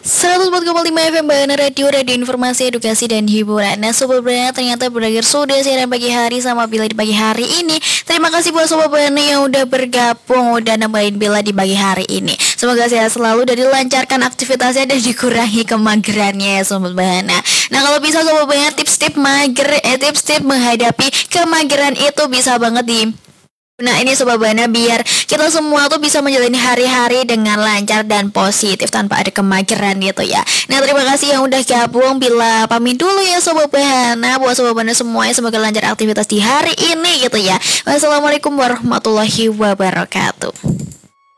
104,5 FM Bahana Radio, radio informasi, edukasi, dan hiburan. Nah Sobat Bahana, ternyata berakhir sudah siaran pagi hari sama Bila di pagi hari ini. Terima kasih buat Sobat Bahana yang udah bergabung, udah nambahin Bila di pagi hari ini. Semoga sehat selalu dan dilancarkan aktivitasnya dan dikurangi kemagerannya ya Sobat Bahana. Nah kalau bisa Sobat Bahana, tips-tips menghadapi kemageran itu bisa banget Nah ini Sobat Bahana, biar kita semua tuh bisa menjalani hari-hari dengan lancar dan positif tanpa ada kemageran gitu ya. Nah terima kasih yang udah gabung. Bila pamit dulu ya Sobat Bahana. Buat Sobat Bahana semuanya, semoga lancar aktivitas di hari ini gitu ya. Wassalamualaikum warahmatullahi wabarakatuh.